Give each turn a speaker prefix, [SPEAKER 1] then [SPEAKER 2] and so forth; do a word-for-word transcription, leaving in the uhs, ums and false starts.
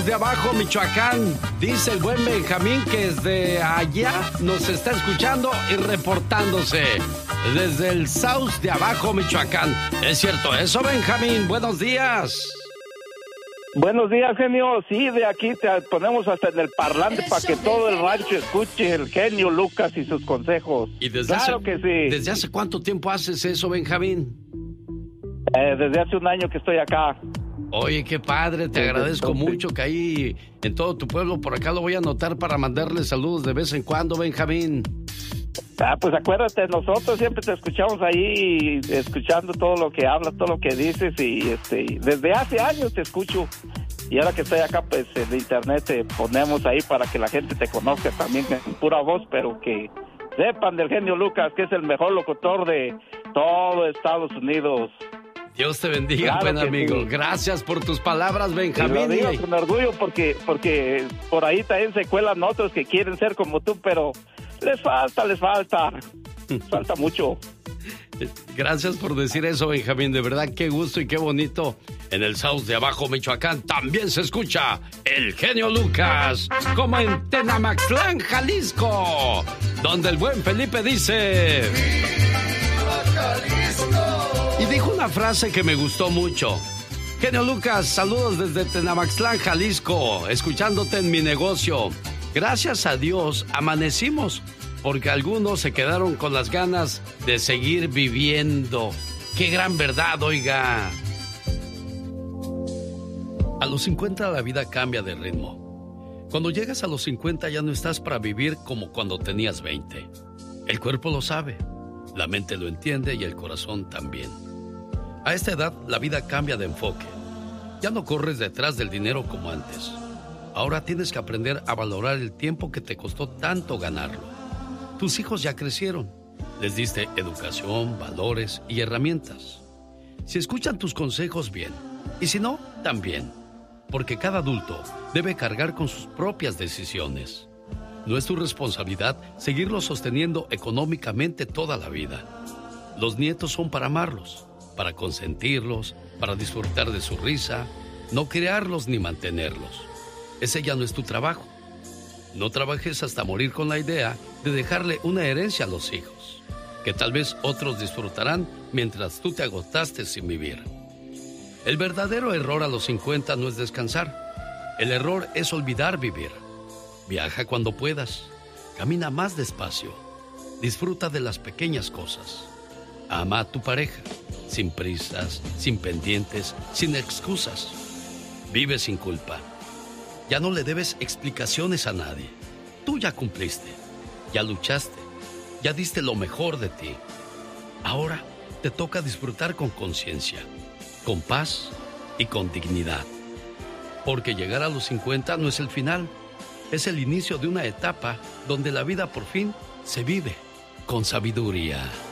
[SPEAKER 1] de Abajo, Michoacán. Dice el buen Benjamín que desde allá nos está escuchando y reportándose. Desde el South de Abajo, Michoacán. ¿Es cierto eso, Benjamín? Buenos días.
[SPEAKER 2] Buenos días, genio. Sí, de aquí te ponemos hasta en el parlante para que todo el rancho escuche el genio Lucas y sus consejos.
[SPEAKER 1] ¿Y desde
[SPEAKER 2] claro
[SPEAKER 1] hace,
[SPEAKER 2] que sí.
[SPEAKER 1] ¿Desde hace cuánto tiempo haces eso, Benjamín?
[SPEAKER 2] Eh, desde hace un año que estoy acá.
[SPEAKER 1] Oye, qué padre, te agradezco mucho que ahí en todo tu pueblo, por acá lo voy a anotar para mandarle saludos de vez en cuando, Benjamín.
[SPEAKER 2] Ah, pues acuérdate, nosotros siempre te escuchamos ahí, escuchando todo lo que hablas, todo lo que dices, y este, desde hace años te escucho, y ahora que estoy acá, pues en internet te ponemos ahí para que la gente te conozca también en pura voz, pero que sepan del genio Lucas, que es el mejor locutor de todo Estados Unidos.
[SPEAKER 1] Dios te bendiga, claro, buen amigo. Sí. Gracias por tus palabras, Benjamín.
[SPEAKER 2] Te lo digo con orgullo porque, porque por ahí también se cuelan otros que quieren ser como tú, pero les falta, les falta. Falta mucho.
[SPEAKER 1] Gracias por decir eso, Benjamín. De verdad, qué gusto y qué bonito. En el South de Abajo, Michoacán, también se escucha el genio Lucas, como en Tenamaxtlán, Jalisco, donde el buen Felipe dice... ¡Viva Jalisco! Y dijo una frase que me gustó mucho. Genio Lucas, saludos desde Tenamaxtlán, Jalisco, escuchándote en mi negocio. Gracias a Dios amanecimos, porque algunos se quedaron con las ganas de seguir viviendo. ¡Qué gran verdad, oiga! A los cincuenta la vida cambia de ritmo. Cuando llegas a los cincuenta ya no estás para vivir como cuando tenías veinte. El cuerpo lo sabe, la mente lo entiende y el corazón también. A esta edad la vida cambia de enfoque. Ya no corres detrás del dinero como antes. Ahora tienes que aprender a valorar el tiempo que te costó tanto ganarlo. Tus hijos ya crecieron. Les diste educación, valores y herramientas. Si escuchan tus consejos, bien. Y si no, también. Porque cada adulto debe cargar con sus propias decisiones. No es tu responsabilidad seguirlos sosteniendo económicamente toda la vida. Los nietos son para amarlos, para consentirlos, para disfrutar de su risa, no crearlos ni mantenerlos. Ese ya no es tu trabajo. No trabajes hasta morir con la idea de dejarle una herencia a los hijos, que tal vez otros disfrutarán mientras tú te agotaste sin vivir. El verdadero error a los cincuenta no es descansar. El error es olvidar vivir. Viaja cuando puedas. Camina más despacio. Disfruta de las pequeñas cosas. Ama a tu pareja, sin prisas, sin pendientes, sin excusas. Vive sin culpa. Ya no le debes explicaciones a nadie. Tú ya cumpliste, ya luchaste, ya diste lo mejor de ti. Ahora te toca disfrutar con conciencia, con paz y con dignidad. Porque llegar a los cincuenta no es el final, es el inicio de una etapa donde la vida por fin se vive con sabiduría.